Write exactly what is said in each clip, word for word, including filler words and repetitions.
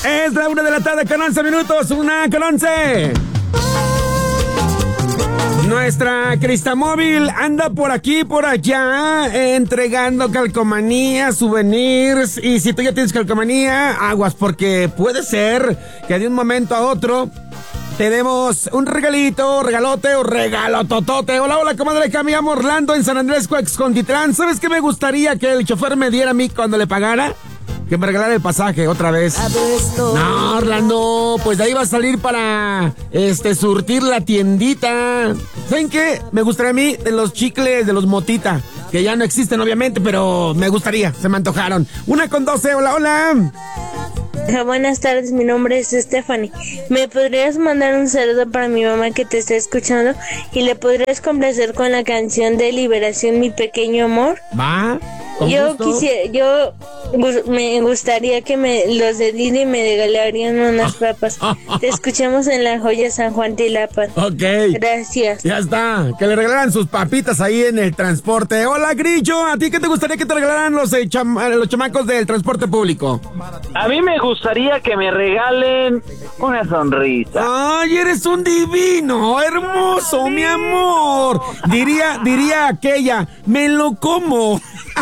Es la una de la tarde con once minutos, una con once. Nuestra Cristamóvil anda por aquí, por allá, eh, entregando calcomanías, souvenirs. Y si tú ya tienes calcomanía, aguas, porque puede ser que de un momento a otro tenemos un regalito, regalote o regalototote. Hola, hola, comadre, acá me llamo Orlando en San Andrés, Coexcontitlán. ¿Sabes qué me gustaría que el chofer me diera a mí cuando le pagara? Que me regalara el pasaje otra vez. No, Orlando, pues de ahí va a salir para este surtir la tiendita. ¿Saben qué? Me gustaría a mí de los chicles, de los Motita, que ya no existen obviamente, pero me gustaría, se me antojaron. Una con doce, hola, hola. Buenas tardes, mi nombre es Stephanie. ¿Me podrías mandar un saludo para mi mamá que te está escuchando? ¿Y le podrías complacer con la canción de Liberación, mi pequeño amor? Va. Yo quisiera, yo me gustaría que me los de Didi me regalarían unas papas. Te escuchamos en La Joya San Juan Tilapan. Ok. Gracias. Ya está. Que le regalaran sus papitas ahí en el transporte. Hola, Grillo. ¿A ti qué te gustaría que te regalaran los, eh, cham los chamacos del transporte público? A mí me gustaría que me regalen una sonrisa. Ay, eres un divino, hermoso, mi amor. Diría, diría aquella, me lo como.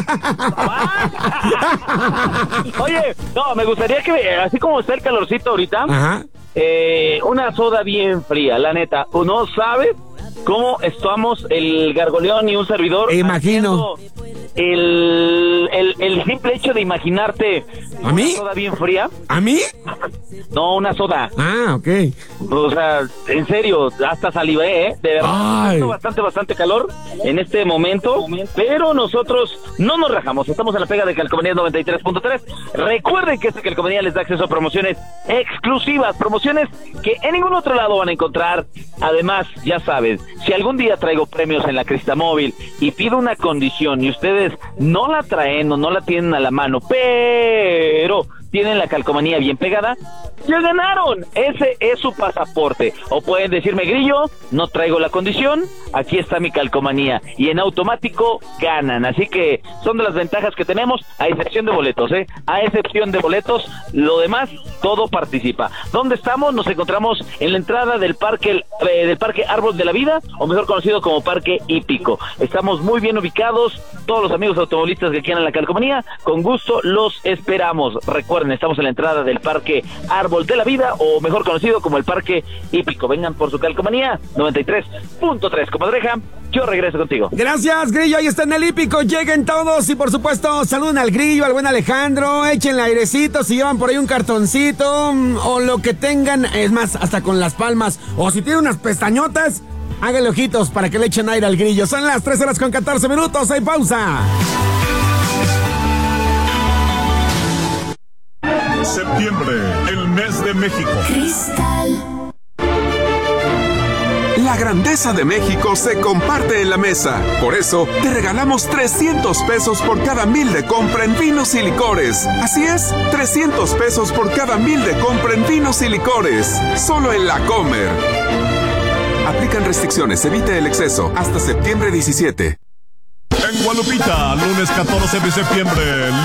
Oye, no, me gustaría que, así como está el calorcito ahorita, Ajá. Eh, una soda bien fría, la neta. ¿No sabes cómo estamos el Gargoleón y un servidor? Imagino. El, el, el simple hecho de imaginarte ¿A mí? una soda bien fría. ¿A mí? No, una soda. Ah, ok. O sea, en serio, hasta salivé, ¿eh? De verdad, Ay. bastante, bastante calor en este momento, pero nosotros no nos rajamos, estamos en la pega de Calcomanía noventa y tres punto tres. Recuerden que esta Calcomanía les da acceso a promociones exclusivas, promociones que en ningún otro lado van a encontrar. Además, ya saben, si algún día traigo premios en la Cristamóvil y pido una condición y ustedes no la traen o no la tienen a la mano, pero tienen la calcomanía bien pegada, ¡ya ganaron! Ese es su pasaporte. O pueden decirme, Grillo, no traigo la condición, aquí está mi calcomanía. Y en automático ganan. Así que son de las ventajas que tenemos, a excepción de boletos, ¿eh? A excepción de boletos, lo demás, todo participa. ¿Dónde estamos? Nos encontramos en la entrada del parque, eh, del parque Árbol de la Vida, o mejor conocido como Parque Hípico. Estamos muy bien ubicados, todos los amigos automovilistas que quieran la calcomanía, con gusto los esperamos. Recuerden, estamos en la entrada del Parque Árbol de la Vida, o mejor conocido como el Parque Hípico. Vengan por su calcomanía noventa y tres punto tres. Comadreja, yo regreso contigo. Gracias, Grillo. Ahí está en el Hípico. Lleguen todos y por supuesto saluden al Grillo, al buen Alejandro. Échenle airecito si llevan por ahí un cartoncito o lo que tengan. Es más, hasta con las palmas. O si tienen unas pestañotas, háganle ojitos para que le echen aire al Grillo. Son las tres horas con catorce minutos. Hay pausa. Septiembre, el mes de México. Cristal. La grandeza de México se comparte en la mesa. Por eso, te regalamos trescientos pesos por cada mil de compra en vinos y licores. Así es, trescientos pesos por cada mil de compra en vinos y licores. Solo en La Comer. Aplican restricciones, evite el exceso. Hasta septiembre diecisiete. En Guadalupita, lunes catorce de septiembre.